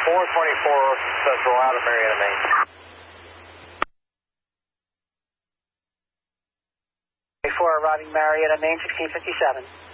424 Central out of Marietta, Maine. 4 arriving Marietta, Maine, 1657.